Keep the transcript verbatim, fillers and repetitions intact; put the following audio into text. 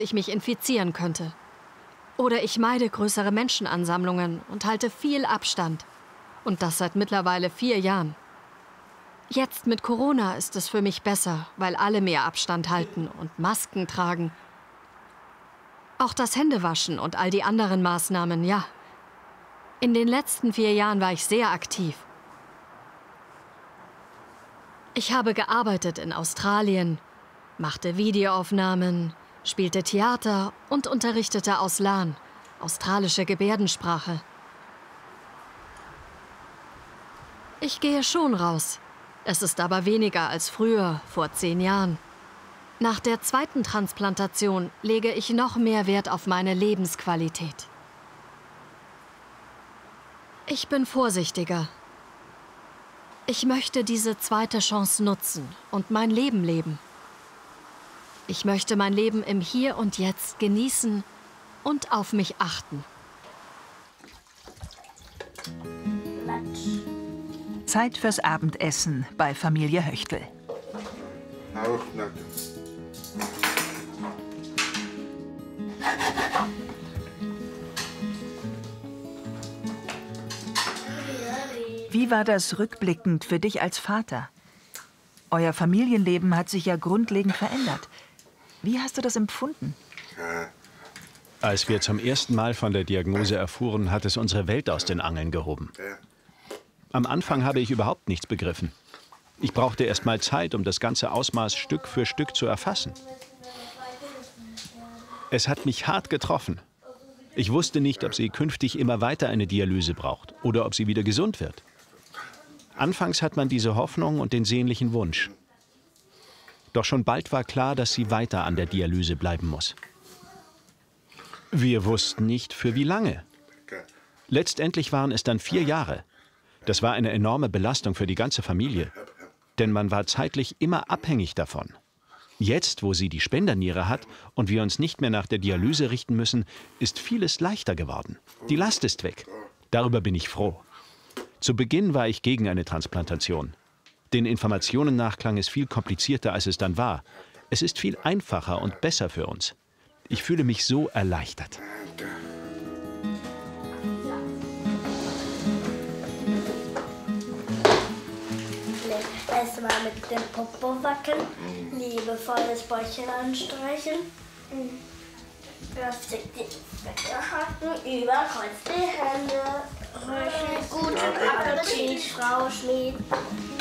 ich mich infizieren könnte. Oder ich meide größere Menschenansammlungen und halte viel Abstand. Und das seit mittlerweile vier Jahren. Jetzt mit Corona ist es für mich besser, weil alle mehr Abstand halten und Masken tragen. Auch das Händewaschen und all die anderen Maßnahmen, ja. In den letzten vier Jahren war ich sehr aktiv. Ich habe gearbeitet in Australien, machte Videoaufnahmen, spielte Theater und unterrichtete Auslan, australische Gebärdensprache. Ich gehe schon raus. Es ist aber weniger als früher, vor zehn Jahren. Nach der zweiten Transplantation lege ich noch mehr Wert auf meine Lebensqualität. Ich bin vorsichtiger. Ich möchte diese zweite Chance nutzen und mein Leben leben. Ich möchte mein Leben im Hier und Jetzt genießen und auf mich achten. Zeit fürs Abendessen bei Familie Höchtl. Wie war das rückblickend für dich als Vater? Euer Familienleben hat sich ja grundlegend verändert. Wie hast du das empfunden? Als wir zum ersten Mal von der Diagnose erfuhren, hat es unsere Welt aus den Angeln gehoben. Am Anfang habe ich überhaupt nichts begriffen. Ich brauchte erst mal Zeit, um das ganze Ausmaß Stück für Stück zu erfassen. Es hat mich hart getroffen. Ich wusste nicht, ob sie künftig immer weiter eine Dialyse braucht oder ob sie wieder gesund wird. Anfangs hat man diese Hoffnung und den sehnlichen Wunsch. Doch schon bald war klar, dass sie weiter an der Dialyse bleiben muss. Wir wussten nicht, für wie lange. Letztendlich waren es dann vier Jahre. Das war eine enorme Belastung für die ganze Familie. Denn man war zeitlich immer abhängig davon. Jetzt, wo sie die Spenderniere hat und wir uns nicht mehr nach der Dialyse richten müssen, ist vieles leichter geworden. Die Last ist weg. Darüber bin ich froh. Zu Beginn war ich gegen eine Transplantation. Den Informationen nach klang es viel komplizierter, als es dann war. Es ist viel einfacher und besser für uns. Ich fühle mich so erleichtert. Erstmal mit dem Popo wackeln, liebevoll das Bäuchchen anstreichen, vorsichtig weghaken, über Kreuz die Hände, guten Appetit, Frau Schmied.